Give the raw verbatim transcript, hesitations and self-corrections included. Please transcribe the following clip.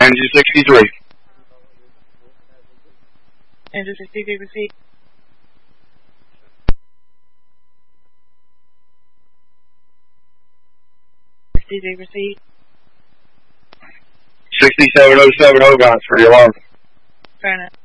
Engine sixty-three. Engine sixty-three, proceed. sixty-three, proceed. sixty-seven oh seven Hogarth for the alarm. Fair enough.